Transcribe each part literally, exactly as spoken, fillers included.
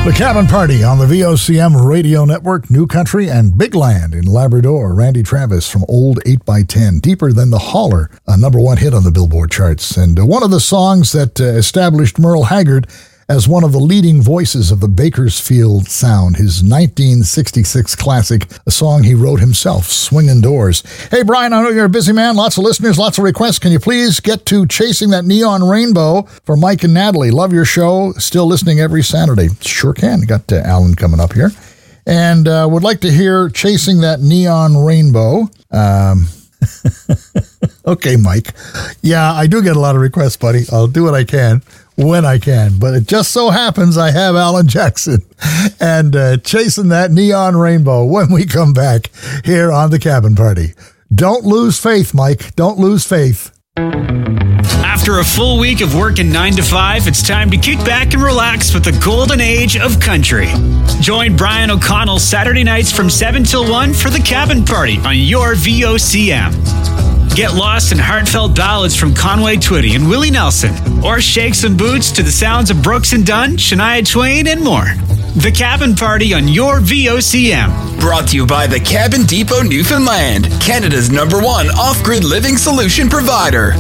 The Cabin Party on the V O C M Radio Network, New Country and Big Land in Labrador. Randy Travis from Old eight by ten, Deeper Than the Holler, a number one hit on the Billboard charts. And uh, one of the songs that uh, established Merle Haggard as one of the leading voices of the Bakersfield sound, his nineteen sixty-six classic, a song he wrote himself, Swingin' Doors. Hey, Brian, I know you're a busy man, lots of listeners, lots of requests. Can you please get to Chasing That Neon Rainbow for Mike and Natalie? Love your show, still listening every Saturday. Sure can. Got uh, Alan coming up here. And uh, would like to hear Chasing That Neon Rainbow. Um... Okay, Mike. Yeah, I do get a lot of requests, buddy. I'll do what I can when I can. But it just so happens I have Alan Jackson and uh, Chasing That Neon Rainbow when we come back here on The Cabin Party. Don't lose faith, Mike. Don't lose faith. After a full week of working nine to five, it's time to kick back and relax with the golden age of country. Join Brian O'Connell Saturday nights from seven till one for The Cabin Party on your V O C M. Get lost in heartfelt ballads from Conway Twitty and Willie Nelson, or shake some boots to the sounds of Brooks and Dunn, Shania Twain, and more. The Cabin Party on your V O C M. Brought to you by the Cabin Depot Newfoundland, Canada's number one off-grid living solution provider.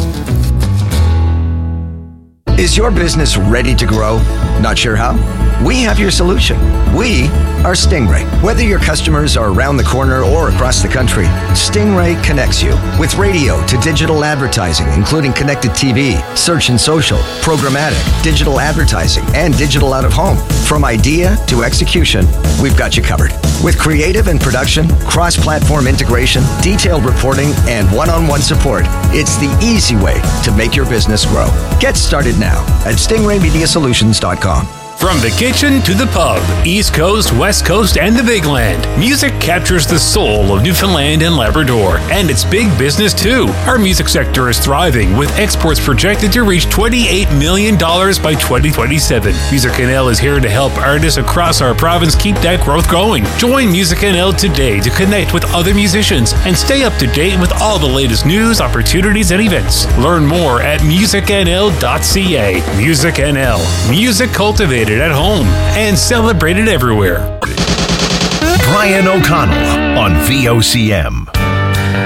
Is your business ready to grow? Not sure how? We have your solution. We are Stingray. Whether your customers are around the corner or across the country, Stingray connects you with radio to digital advertising, including connected T V, search and social, programmatic, digital advertising, and digital out-of-home. From idea to execution, we've got you covered. With creative and production, cross-platform integration, detailed reporting, and one-on-one support, it's the easy way to make your business grow. Get started now at stingray media solutions dot com. From the kitchen to the pub, East Coast, West Coast, and the Big Land, music captures the soul of Newfoundland and Labrador, and it's big business too. Our music sector is thriving, with exports projected to reach twenty-eight million dollars by twenty twenty-seven. Music N L is here to help artists across our province keep that growth going. Join Music N L today to connect with other musicians and stay up to date with all the latest news, opportunities, and events. Learn more at music n l dot c a. Music N L. Music cultivated at home and celebrated everywhere. Brian O'Connell on V O C M.